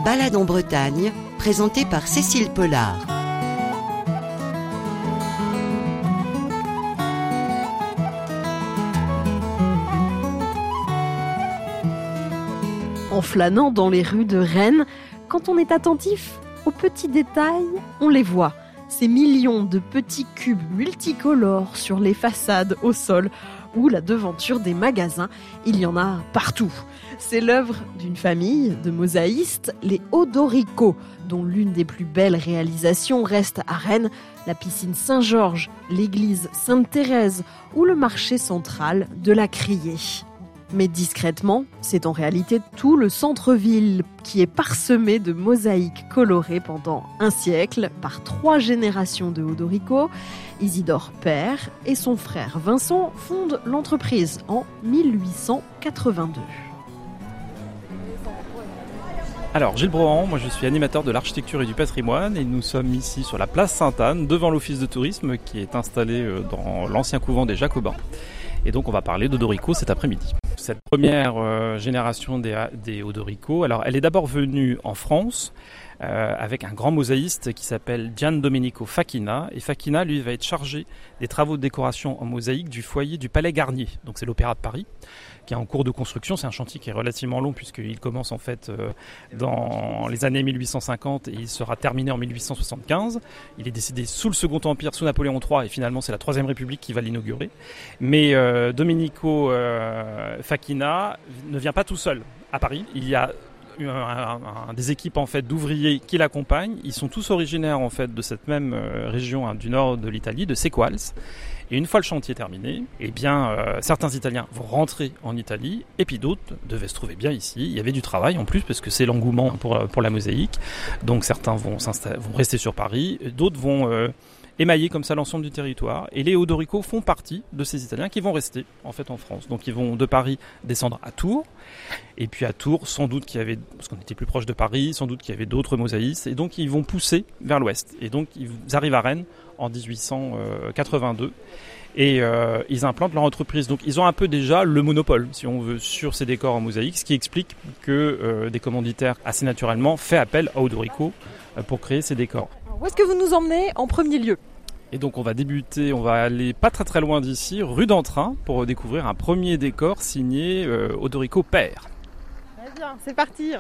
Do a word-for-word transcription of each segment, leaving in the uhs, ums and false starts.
Balade en Bretagne, présentée par Cécile Pollard. En flânant dans les rues de Rennes, quand on est attentif aux petits détails, on les voit. Ces millions de petits cubes multicolores sur les façades, au sol ou la devanture des magasins, il y en a partout. C'est l'œuvre d'une famille de mosaïstes, les Odorico, dont l'une des plus belles réalisations reste à Rennes, la piscine Saint-Georges, l'église Sainte-Thérèse ou le marché central de la Criée. Mais discrètement, c'est en réalité tout le centre-ville qui est parsemé de mosaïques colorées pendant un siècle par trois générations de Odorico. Isidore père et son frère Vincent fondent l'entreprise en mille huit cent quatre-vingt-deux. Alors Gilles Brohan, moi je suis animateur de l'architecture et du patrimoine et nous sommes ici sur la place Sainte-Anne devant l'office de tourisme qui est installé dans l'ancien couvent des Jacobins. Et donc on va parler d'Odorico cet après-midi. Cette première euh, génération des, des Odorico, alors elle est d'abord venue en France euh, avec un grand mosaïste qui s'appelle Gian Domenico Facchina. Et Facchina, lui, va être chargé des travaux de décoration en mosaïque du foyer du Palais Garnier. Donc c'est l'Opéra de Paris, qui est en cours de construction. C'est un chantier qui est relativement long puisqu'il commence en fait euh, dans les années mille huit cent cinquante et il sera terminé en mille huit cent soixante-quinze. Il est décidé sous le Second Empire, sous Napoléon trois et finalement c'est la Troisième République qui va l'inaugurer. Mais euh, Domenico euh, Facchina ne vient pas tout seul à Paris. Il y a un, un, un, des équipes en fait d'ouvriers qui l'accompagnent. Ils sont tous originaires en fait de cette même euh, région hein, du nord de l'Italie, de Sequals. Et une fois le chantier terminé, eh bien, euh, certains Italiens vont rentrer en Italie et puis d'autres devaient se trouver bien ici. Il y avait du travail en plus parce que c'est l'engouement pour, pour la mosaïque. Donc certains vont, vont rester sur Paris, d'autres vont euh, émailler comme ça l'ensemble du territoire. Et les Odorico font partie de ces Italiens qui vont rester en fait en France. Donc ils vont de Paris descendre à Tours. Et puis à Tours, sans doute qu'il y avait, parce qu'on était plus proche de Paris, sans doute qu'il y avait d'autres mosaïstes. Et donc ils vont pousser vers l'ouest. Et donc ils arrivent à Rennes en dix-huit cent quatre-vingt-deux. Et euh, ils implantent leur entreprise. Donc ils ont un peu déjà le monopole, si on veut, sur ces décors en mosaïque, ce qui explique que euh, des commanditaires, assez naturellement, fait appel à Odorico euh, pour créer ces décors. Où est-ce que vous nous emmenez en premier lieu ? Et donc on va débuter, on va aller pas très très loin d'ici, rue d'Entrain, pour découvrir un premier décor signé euh, Odorico père. Très bien, c'est parti.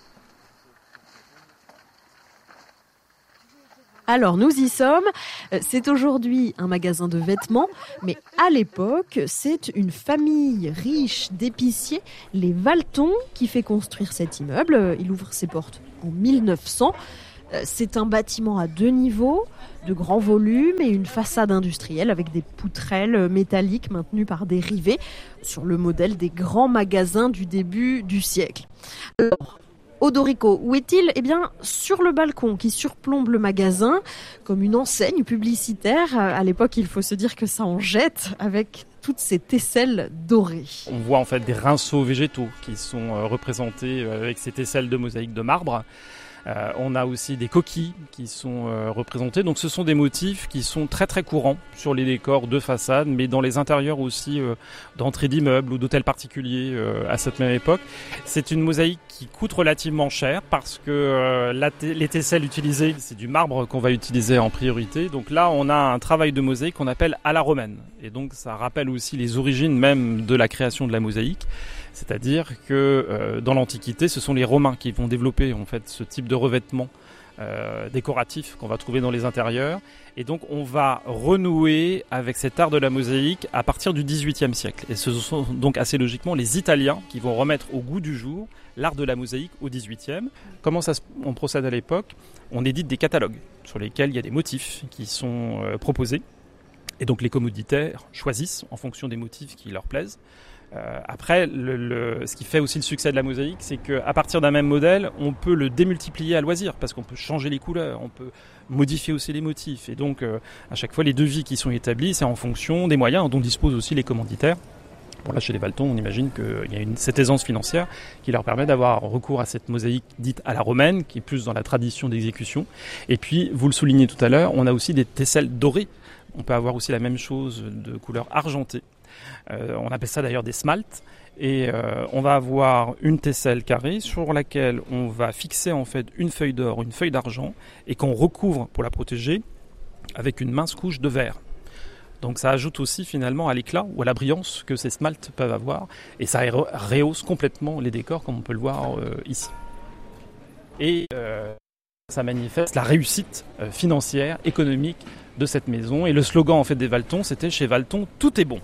Alors nous y sommes, c'est aujourd'hui un magasin de vêtements, mais à l'époque c'est une famille riche d'épiciers, les Valton, qui fait construire cet immeuble. Il ouvre ses portes en mille neuf cents. C'est un bâtiment à deux niveaux, de grand volume et une façade industrielle avec des poutrelles métalliques maintenues par des rivets sur le modèle des grands magasins du début du siècle. Alors, Odorico, où est-il ? Eh bien, sur le balcon qui surplombe le magasin, comme une enseigne publicitaire. À l'époque, il faut se dire que ça en jette avec toutes ces tesselles dorées. On voit en fait des rinceaux végétaux qui sont représentés avec ces tesselles de mosaïque de marbre. Euh, on a aussi des coquilles qui sont euh, représentées. Donc ce sont des motifs qui sont très très courants sur les décors de façade, mais dans les intérieurs aussi euh, d'entrées d'immeubles ou d'hôtels particuliers euh, à cette même époque. C'est une mosaïque qui coûte relativement cher parce que euh, la t- les tesselles utilisées, c'est du marbre qu'on va utiliser en priorité. Donc là, on a un travail de mosaïque qu'on appelle à la romaine. Et donc ça rappelle aussi les origines même de la création de la mosaïque. C'est-à-dire que euh, dans l'Antiquité, ce sont les Romains qui vont développer en fait ce type de revêtement euh, décoratif qu'on va trouver dans les intérieurs. Et donc on va renouer avec cet art de la mosaïque à partir du dix-huitième siècle. Et ce sont donc assez logiquement les Italiens qui vont remettre au goût du jour l'art de la mosaïque au dix-huitième. Comment ça se, on procède à l'époque ? On édite des catalogues sur lesquels il y a des motifs qui sont euh, proposés. Et donc les commoditaires choisissent en fonction des motifs qui leur plaisent. Euh, après, le, le, ce qui fait aussi le succès de la mosaïque, c'est qu'à partir d'un même modèle, on peut le démultiplier à loisir parce qu'on peut changer les couleurs, on peut modifier aussi les motifs. Et donc, euh, à chaque fois, les devis qui sont établis, c'est en fonction des moyens dont disposent aussi les commanditaires. Bon, là, chez les Valton, on imagine qu'il y a une, cette aisance financière qui leur permet d'avoir recours à cette mosaïque dite à la romaine, qui est plus dans la tradition d'exécution. Et puis, vous le soulignez tout à l'heure, on a aussi des tesselles dorées. On peut avoir aussi la même chose de couleur argentée. Euh, on appelle ça d'ailleurs des smaltes. Et euh, on va avoir une tesselle carrée sur laquelle on va fixer en fait une feuille d'or, une feuille d'argent, et qu'on recouvre pour la protéger avec une mince couche de verre. Donc ça ajoute aussi finalement à l'éclat ou à la brillance que ces smaltes peuvent avoir, et ça rehausse complètement les décors comme on peut le voir euh, ici. Et euh, ça manifeste la réussite euh, financière, économique de cette maison. Et le slogan en fait des Valton, c'était chez Valton, tout est bon.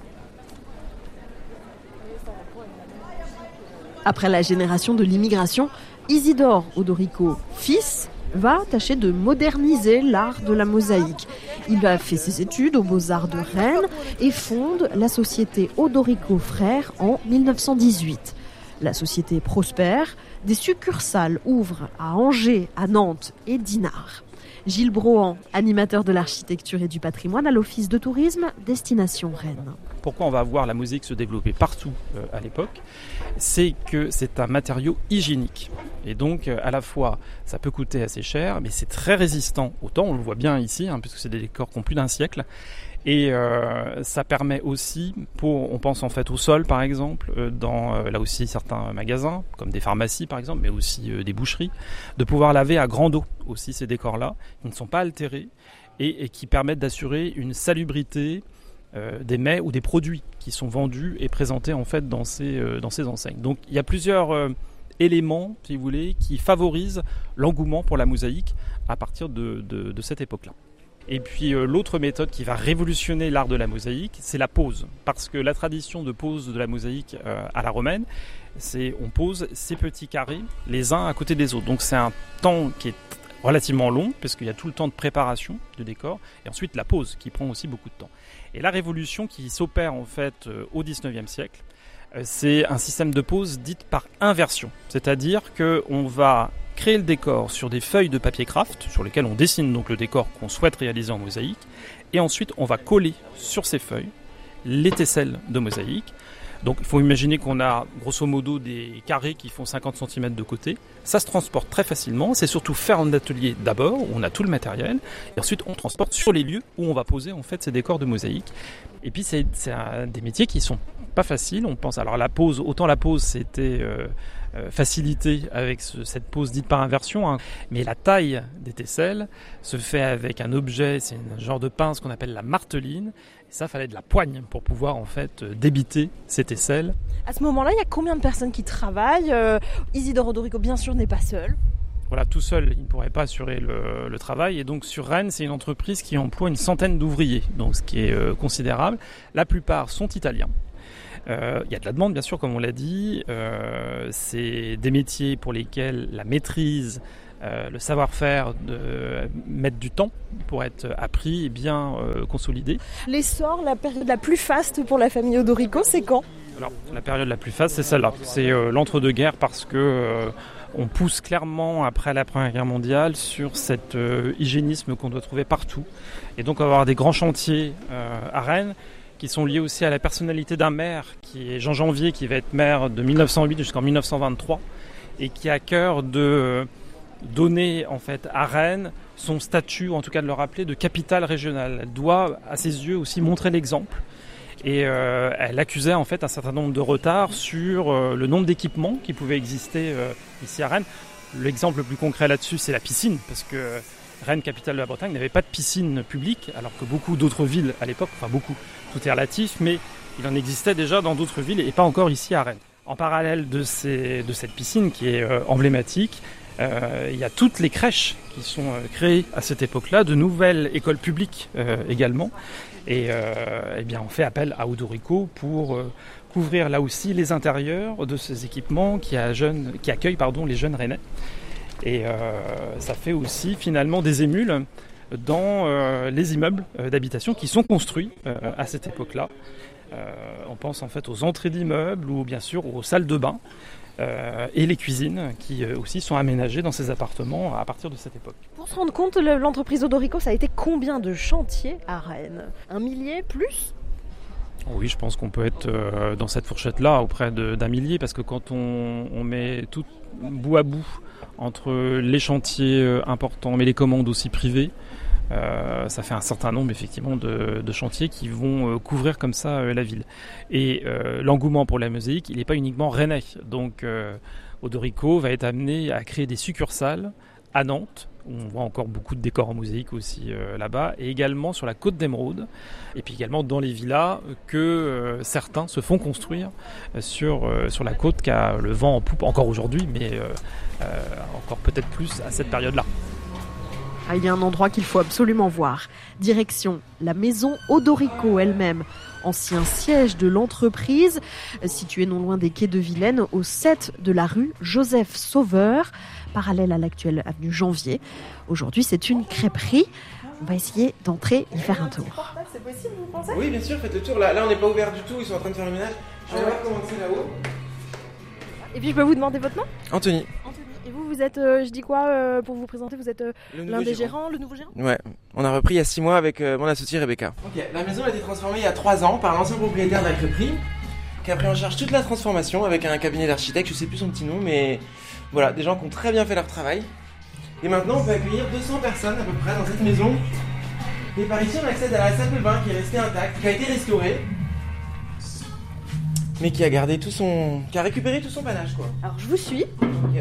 Après la génération de l'immigration, Isidore Odorico, fils, va tâcher de moderniser l'art de la mosaïque. Il a fait ses études aux Beaux-Arts de Rennes et fonde la société Odorico Frères en dix-neuf cent dix-huit. La société prospère, des succursales ouvrent à Angers, à Nantes et Dinard. Gilles Brohan, animateur de l'architecture et du patrimoine à l'Office de tourisme Destination Rennes. Pourquoi on va voir la mosaïque se développer partout euh, à l'époque ? C'est que c'est un matériau hygiénique. Et donc, euh, à la fois, ça peut coûter assez cher, mais c'est très résistant au temps. On le voit bien ici, hein, puisque c'est des décors qui ont plus d'un siècle. Et euh, ça permet aussi, pour, on pense en fait au sol par exemple, euh, dans euh, là aussi certains magasins, comme des pharmacies par exemple, mais aussi euh, des boucheries, de pouvoir laver à grande eau aussi ces décors-là, qui ne sont pas altérés et, et qui permettent d'assurer une salubrité euh, des mets ou des produits qui sont vendus et présentés en fait dans ces, euh, dans ces enseignes. Donc il y a plusieurs euh, éléments, si vous voulez, qui favorisent l'engouement pour la mosaïque à partir de, de, de cette époque-là. Et puis euh, l'autre méthode qui va révolutionner l'art de la mosaïque, c'est la pose. Parce que la tradition de pose de la mosaïque euh, à la romaine, c'est on pose ces petits carrés les uns à côté des autres. Donc c'est un temps qui est relativement long, parce qu'il y a tout le temps de préparation du décor, et ensuite la pose qui prend aussi beaucoup de temps. Et la révolution qui s'opère en fait euh, au dix-neuvième siècle, euh, c'est un système de pose dite par inversion. C'est-à-dire qu'on va créer le décor sur des feuilles de papier craft sur lesquelles on dessine donc le décor qu'on souhaite réaliser en mosaïque, et ensuite on va coller sur ces feuilles les tesselles de mosaïque. Donc il faut imaginer qu'on a grosso modo des carrés qui font cinquante centimètres de côté. Ça se transporte très facilement, c'est surtout faire en atelier d'abord, où on a tout le matériel, et ensuite on transporte sur les lieux où on va poser en fait ces décors de mosaïque. Et puis c'est, c'est un, des métiers qui sont pas faciles, on pense. Alors la pose, autant la pose c'était euh, euh, facilité avec ce, cette pose dite par inversion, hein, mais la taille des tesselles se fait avec un objet, c'est un genre de pince qu'on appelle la marteline. Et ça, fallait de la poigne pour pouvoir en fait débiter ces tesselles. À ce moment-là, il y a combien de personnes qui travaillent ? euh, Isidore Odorico, bien sûr, n'est pas seul. Voilà, tout seul, il ne pourrait pas assurer le, le travail. Et donc sur Rennes, c'est une entreprise qui emploie une centaine d'ouvriers, donc ce qui est euh, considérable. La plupart sont italiens. Euh, il y a de la demande, bien sûr, comme on l'a dit. Euh, c'est des métiers pour lesquels la maîtrise, euh, le savoir-faire de mettre du temps pour être appris et bien euh, consolidé. L'essor, la période la plus faste pour la famille Odorico, c'est quand ? Alors, la période la plus faste, c'est celle-là. C'est euh, l'entre-deux-guerres parce que euh, on pousse clairement après la Première Guerre mondiale sur cet euh, hygiénisme qu'on doit trouver partout. Et donc, on va avoir des grands chantiers euh, à Rennes qui sont liés aussi à la personnalité d'un maire, qui est Jean Janvier, qui va être maire de mille neuf cent huit jusqu'en mille neuf cent vingt-trois, et qui a à cœur de donner en fait à Rennes son statut, ou en tout cas de le rappeler, de capitale régionale. Elle doit, à ses yeux, aussi montrer l'exemple. Et euh, elle accusait en fait un certain nombre de retards sur euh, le nombre d'équipements qui pouvaient exister euh, ici à Rennes. L'exemple le plus concret là-dessus, c'est la piscine, parce que Rennes, capitale de la Bretagne, n'avait pas de piscine publique, alors que beaucoup d'autres villes à l'époque, enfin beaucoup, tout est relatif, mais il en existait déjà dans d'autres villes et pas encore ici à Rennes. En parallèle de, ces, de cette piscine qui est euh, emblématique, euh, il y a toutes les crèches qui sont euh, créées à cette époque-là, de nouvelles écoles publiques euh, également. Et euh, eh bien, on fait appel à Odorico pour euh, couvrir là aussi les intérieurs de ces équipements qui, a jeune, qui accueillent pardon, les jeunes Rennais. Et euh, ça fait aussi finalement des émules dans euh, les immeubles euh, d'habitation qui sont construits euh, à cette époque-là. Euh, on pense en fait aux entrées d'immeubles ou bien sûr aux salles de bain euh, et les cuisines qui euh, aussi sont aménagées dans ces appartements à partir de cette époque. Pour se rendre compte, l'entreprise Odorico, ça a été combien de chantiers à Rennes ? Un millier, plus ? Oui, je pense qu'on peut être euh, dans cette fourchette-là auprès de, d'un millier, parce que quand on, on met tout bout à bout entre les chantiers importants, mais les commandes aussi privées, Euh, ça fait un certain nombre effectivement de, de chantiers qui vont euh, couvrir comme ça euh, la ville. Et euh, l'engouement pour la mosaïque, il n'est pas uniquement rennais. Donc euh, Odorico va être amené à créer des succursales à Nantes, où on voit encore beaucoup de décors en mosaïque aussi euh, là-bas, et également sur la côte d'Émeraude, et puis également dans les villas que euh, certains se font construire sur, euh, sur la côte, qui a le vent en poupe encore aujourd'hui, mais euh, euh, encore peut-être plus à cette période-là. Ah, il y a un endroit qu'il faut absolument voir. Direction la maison Odorico elle-même, ancien siège de l'entreprise, située non loin des quais de Vilaine, au sept de la rue Joseph Sauveur, parallèle à l'actuelle avenue Janvier. Aujourd'hui, c'est une crêperie. On va essayer d'entrer et faire un tour. C'est possible, vous pensez ? Oui, bien sûr, faites le tour. Là, là on n'est pas ouvert du tout, ils sont en train de faire le ménage. Je vais voir comment c'est là-haut. Et puis, je peux vous demander votre nom ? Anthony. Anthony. Et vous, vous êtes, euh, je dis quoi euh, pour vous présenter ? Vous êtes euh, l'un des gérant. gérants, le nouveau gérant ? Ouais, on a repris il y a six mois avec euh, mon associé Rebecca. Ok, la maison a été transformée il y a trois ans par l'ancien propriétaire de la crêperie, qui a pris en charge toute la transformation avec un cabinet d'architecte, je sais plus son petit nom, mais voilà, des gens qui ont très bien fait leur travail. Et maintenant, on peut accueillir deux cents personnes à peu près dans cette maison. Et par ici, on accède à la salle de bain qui est restée intacte, qui a été restaurée, mais qui a gardé tout son, qui a récupéré tout son panache, quoi. Alors, je vous suis. Ok.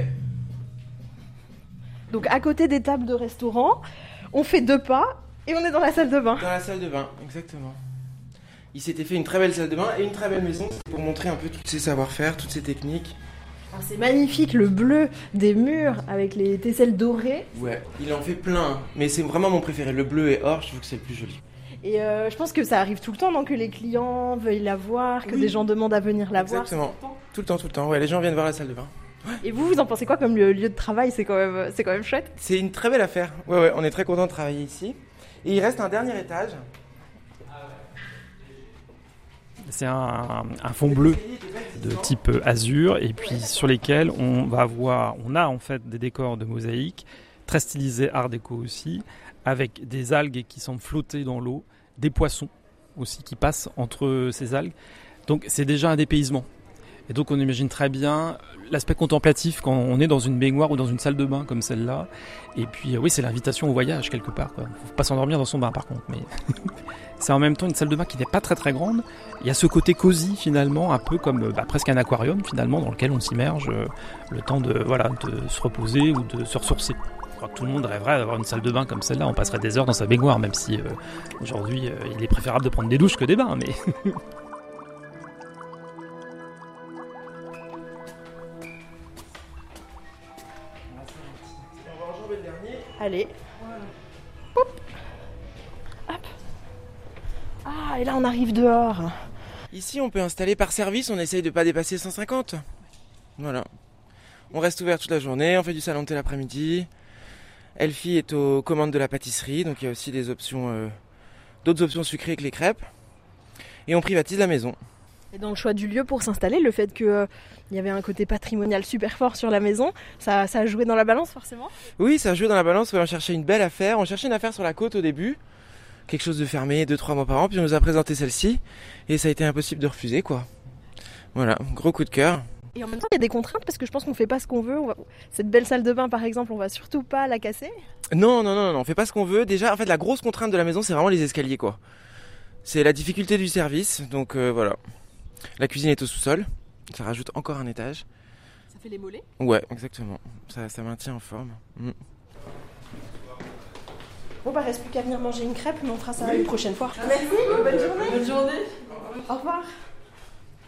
Donc, à côté des tables de restaurant, on fait deux pas et on est dans la salle de bain. Dans la salle de bain, exactement. Il s'était fait une très belle salle de bain et une très belle maison pour montrer un peu tous ses savoir-faire, toutes ses techniques. Alors, c'est magnifique, le bleu des murs avec les tesselles dorées. Ouais, il en fait plein, mais c'est vraiment mon préféré. Le bleu et or, je trouve que c'est le plus joli. Et euh, je pense que ça arrive tout le temps, non ? Que les clients veuillent la voir, que Oui. des gens demandent à venir la voir. Exactement. Tout le temps, tout le temps. Ouais, les gens viennent voir la salle de bain. Et vous, vous en pensez quoi comme le lieu de travail ? C'est quand même, c'est quand même chouette. C'est une très belle affaire. Ouais, ouais, on est très content de travailler ici. Et il reste un dernier étage. C'est un, un fond bleu de type azur, et puis sur lesquels on va avoir, on a en fait des décors de mosaïque, très stylisés art déco aussi, avec des algues qui semblent flotter dans l'eau, des poissons aussi qui passent entre ces algues. Donc c'est déjà un dépaysement. Et donc on imagine très bien l'aspect contemplatif quand on est dans une baignoire ou dans une salle de bain comme celle-là. Et puis oui, c'est l'invitation au voyage quelque part, quoi. Faut pas s'endormir dans son bain par contre, mais c'est en même temps une salle de bain qui n'est pas très très grande. Il y a ce côté cosy finalement, un peu comme bah, presque un aquarium finalement, dans lequel on s'immerge euh, le temps de voilà de se reposer ou de se ressourcer. Je crois que tout le monde rêverait d'avoir une salle de bain comme celle-là. On passerait des heures dans sa baignoire, même si euh, aujourd'hui euh, il est préférable de prendre des douches que des bains, mais Allez. Hop. Hop. Ah, et là, on arrive dehors. Ici, on peut installer par service, on essaye de pas dépasser cent cinquante. Voilà. On reste ouvert toute la journée, on fait du salon de thé l'après-midi. Elfie est aux commandes de la pâtisserie, donc il y a aussi des options, euh, d'autres options sucrées que les crêpes. Et on privatise la maison. Et dans le choix du lieu pour s'installer, le fait qu'il euh, y avait un côté patrimonial super fort sur la maison, ça, ça a joué dans la balance forcément ? Oui, ça joue dans la balance, ouais, on cherchait une belle affaire. On cherchait une affaire sur la côte au début, quelque chose de fermé, deux trois mois par an, puis on nous a présenté celle-ci, et ça a été impossible de refuser, quoi. Voilà, gros coup de cœur. Et en même temps, il y a des contraintes parce que je pense qu'on fait pas ce qu'on veut. On va... Cette belle salle de bain, par exemple, on va surtout pas la casser. Non, non, non, non, on fait pas ce qu'on veut. Déjà, en fait, la grosse contrainte de la maison, c'est vraiment les escaliers, quoi. C'est la difficulté du service, donc euh, voilà. La cuisine est au sous-sol, ça rajoute encore un étage. Ça fait les mollets ? Ouais, exactement. Ça, ça maintient en forme. Mm. Bon, bah, reste plus qu'à venir manger une crêpe, mais on fera ça une prochaine fois. Merci, bonne journée. Bonne journée. Au revoir.